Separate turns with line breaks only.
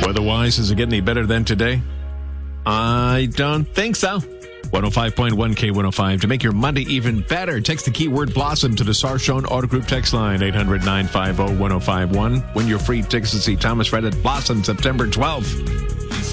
Weather-wise, is it getting any better than today? I don't think so. 105.1 K105. To make your Monday even better, text the keyword Blossom to the Sarshone Auto Group text line, 800-950-1051. Win your free tickets to see Thomas Rhett at Blossom September 12th.